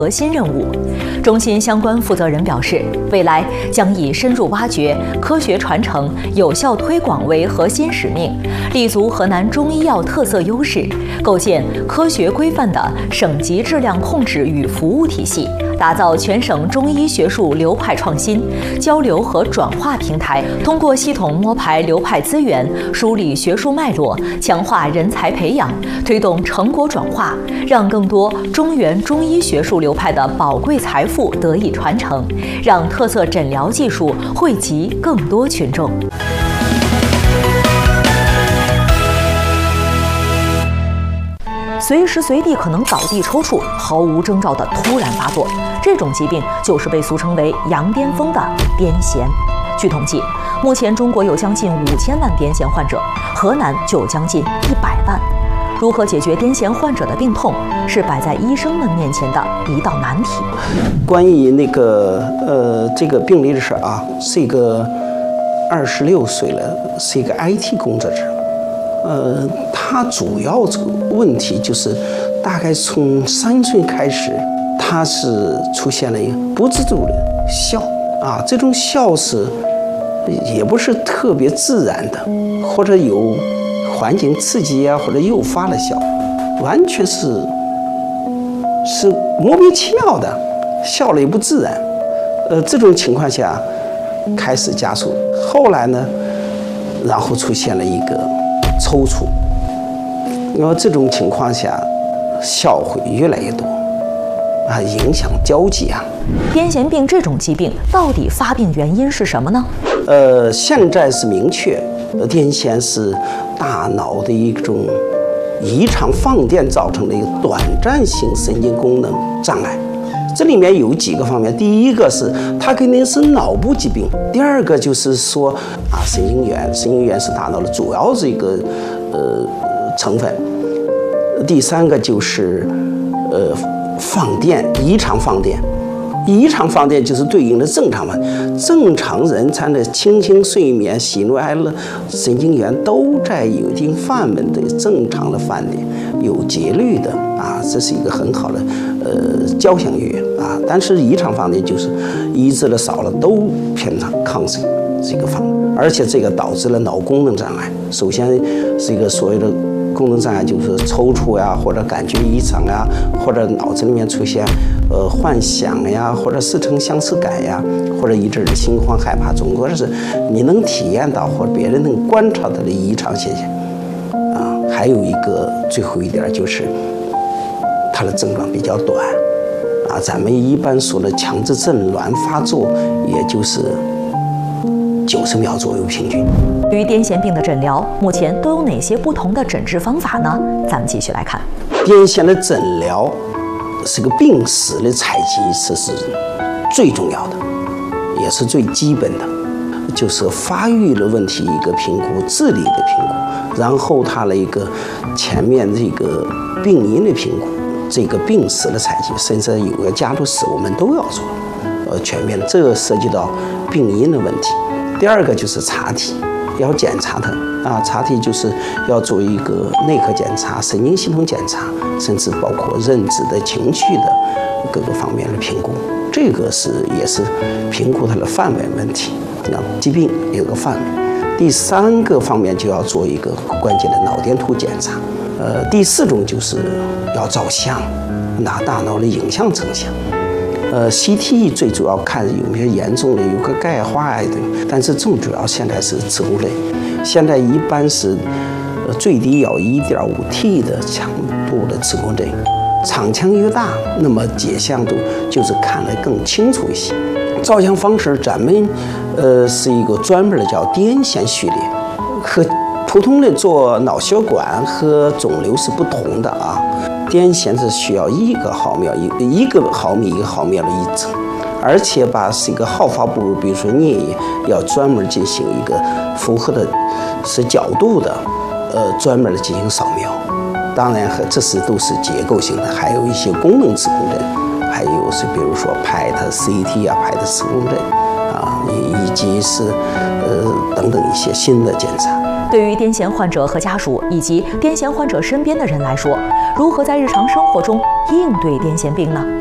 核心任务。中心相关负责人表示，未来将以深入挖掘、科学传承、有效推广为核心使命，立足河南中医药特色优势，构建科学规范的省级质量控制与服务体系，打造全省中医学术流派创新、交流和转化平台。通过系统摸排流派资源，梳理学术脉络，强化人才培养，推动成果转化，让更多中原中医学术流派的宝贵财富得以传承，让特色诊疗技术惠及更多群众。随时随地可能倒地抽搐，毫无征兆的突然发作，这种疾病就是被俗称为羊癫疯的癫痫。据统计，目前中国有将近5000万癫痫患者，河南就有将近100万。如何解决癫痫患者的病痛，是摆在医生们面前的一道难题。 关于这个病例的事啊，是一个26岁了，是一个 IT 工作者。他主要这个问题就是大概从3岁开始，他是出现了一个不自主的笑啊，这种笑是也不是特别自然的，或者有环境刺激啊或者诱发的笑，完全是莫名其妙的，笑了也不自然。这种情况下开始加速，后来呢，然后出现了一个抽搐，然后这种情况下笑会越来越多啊，影响交际啊。 癫痫病这种疾病到底发病原因是什么呢？ 现在是明确，癫痫是大脑的一种异常放电造成的一个短暂性神经功能障碍。这里面有几个方面，第一个是它肯定是脑部疾病，第二个就是说神经元是大脑的主要这个成分，第三个就是放电，异常放电。异常放电就是对应的正常嘛，正常人才的清醒睡眠、喜怒哀乐，神经元都在有一定范围的正常的范围，有节律的啊，这是一个很好的交响乐啊。但是异常放电就是抑制了少了都偏亢进这个方面，而且这个导致了脑功能障碍。首先是一个所谓的功能障碍，就是抽搐呀，或者感觉异常呀，或者脑子里面出现幻想呀，或者似曾相识感呀，或者一阵的心慌害怕，总归是你能体验到或者别人能观察到的异常现象啊。还有一个最后一点就是它的症状比较短啊，咱们一般说的强制症挛发作，也就是90秒左右平均。 对于癫痫病的诊疗，目前都有哪些不同的诊治方法呢？咱们继续来看。 癫痫的诊疗是个病史的采集，这是最重要的，也是最基本的，就是发育的问题一个评估，智力的评估，然后它的一个前面这个病因的评估，这个病史的采集，甚至有个家族史我们都要做，全面的，这个涉及到病因的问题。第二个就是查体，要检查它啊，查体就是要做一个内科检查、神经系统检查，甚至包括认知的、情绪的各个方面的评估。这个也是评估它的范围问题啊，疾病有个范围。第三个方面就要做一个关键的脑电图检查。第四种就是要照相，拿大脑的影像成像。CT 最主要看有没有严重的，有个钙化呀等，但是最主要现在是子宫类，现在一般是最低要1.5T 的强度的子宫类，场腔越大，那么解像度就是看得更清楚一些。照相方式咱们是一个专门的叫癫痫序列，和普通的做脑血管和肿瘤是不同的啊。癫痫是需要1个毫秒1个毫米1个毫秒的一针，而且把这个好发部位，比如说颞叶，要专门进行一个符合的是角度的，专门的进行扫描。当然这都是结构性的，还有一些功能子宫症，还有是比如说拍的 CT 啊，拍的子宫症啊，以及是等等一些新的检查。 对于癫痫患者和家属以及癫痫患者身边的人来说，如何在日常生活中应对癫痫病呢？